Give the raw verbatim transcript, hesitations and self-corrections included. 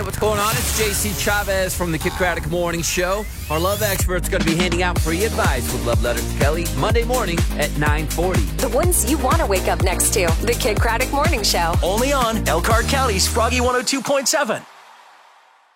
what's going on? It's J C Chavez from the Kid Craddock Morning Show. Our love expert's going to be handing out free advice with Love Letter to Kelly Monday morning at nine forty. The ones you want to wake up next to. The Kid Craddock Morning Show. Only on Elkhart County's Froggy one oh two point seven.